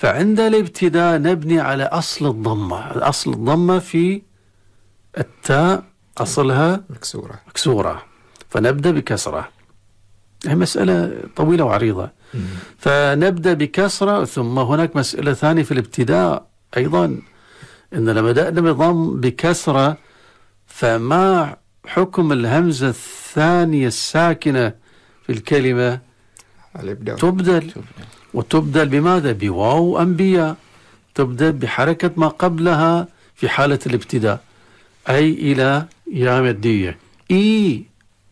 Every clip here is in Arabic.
فعند الابتداء نبني على أصل الضمة. أصل الضمة في التاء أصلها مكسورة، فنبدأ بكسرة. هي مسألة طويلة وعريضة. فنبدأ بكسرة، ثم هناك مسألة ثانية في الابتداء أيضا، إن لما بدأنا بضم بكسرة فما حكم الهمزة الثانية الساكنة في الكلمة؟ تبدل. وتبدل بماذا؟ بواو أنبياء، تبدل بحركة ما قبلها في حالة الابتداء، أي إلى يا مدية. إي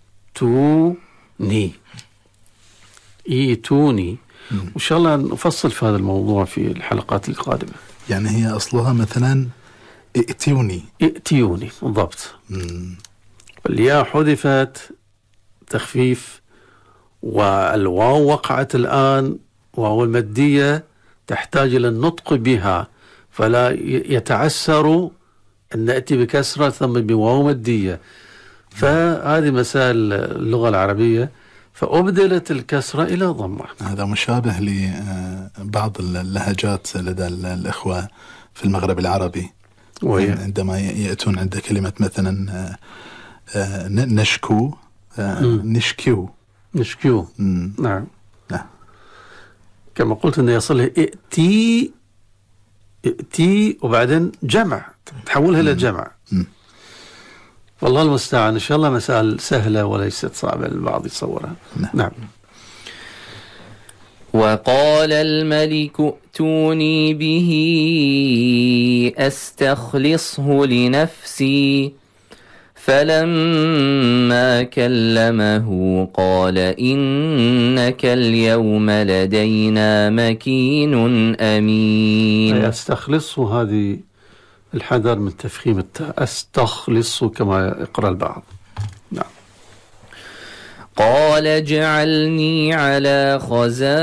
توني، إي توني. وإن شاء الله نفصل في هذا الموضوع في الحلقات القادمة. يعني هي أصلها مثلا ائتوني. ائتيوني بالضبط. الياء حذفت تخفيف، والواو وقعت الآن، واو المدية تحتاج إلى النطق بها، فلا يتعسر أن نأتي بكسرة ثم بواو مدية. فهذه مسائل اللغة العربية، فأبدلت الكسرة إلى ضمة. هذا مشابه لبعض اللهجات لدى الإخوة في المغرب العربي، عندما يأتون عند كلمة مثلا نشكو، نشكيو. نعم. كما قلت أنه يصلها ائتي وبعدين جمع، تحولها إلى جمع. والله المستعان. إن شاء الله مسائل سهلة وليست صعبة البعض يتصورها. نعم. وقال الملك ائتوني به أستخلصه لنفسي، فلما كلمه قال إنك اليوم لدينا مكين أمين. أستخلصه، هذه الحذر من تفخيم التاء. أستخلصه كما يقرأ البعض. نعم. قال اجعلني على خزائن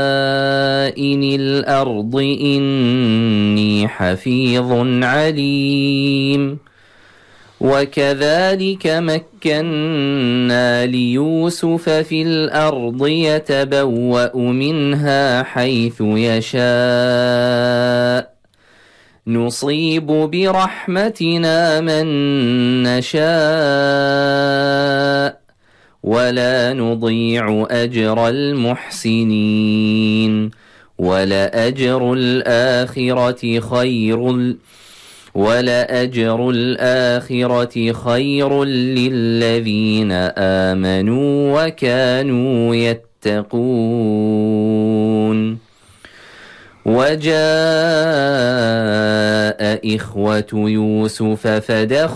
الأرض إني حفيظ عليم. وكذلك مكنا ليوسف في الأرض يتبوأ منها حيث يشاء، نصيب برحمتنا من نشاء ولا نضيع أجر المحسنين، ولأجر الآخرة خير للذين آمنوا وكانوا يتقون. وجاء إخوة يوسف فدخلوا